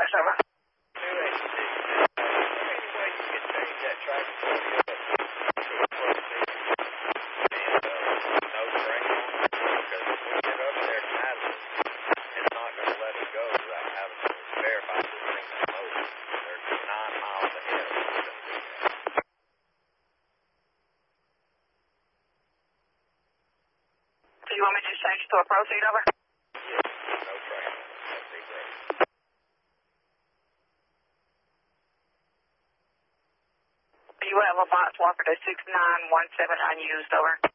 Source, over. 286. Any way you could change that tracking audio up to a close speed and no train on it? Because when we get up there to Madison, it's not going to let us go without having to verify this thing's remote. They're 9 miles ahead of us. Do you want me to just change it to a proceed, over? Yes, no train. That'd be great. You have a box walker to 6917 unused, over.